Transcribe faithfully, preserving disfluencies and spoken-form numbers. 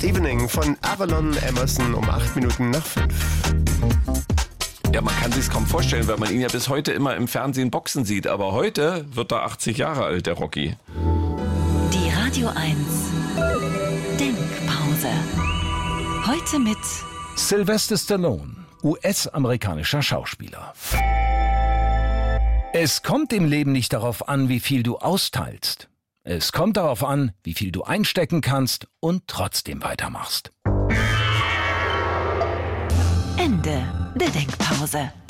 Evening von Avalon Emerson um acht Minuten nach fünf. Ja, man kann sich's kaum vorstellen, weil man ihn ja bis heute immer im Fernsehen boxen sieht. Aber heute wird er achtzig Jahre alt, der Rocky. Die Radio eins Denkpause. Heute mit Sylvester Stallone, U S-amerikanischer Schauspieler. Es kommt im Leben nicht darauf an, wie viel du austeilst. Es kommt darauf an, wie viel du einstecken kannst und trotzdem weitermachst. Ende der Denkpause.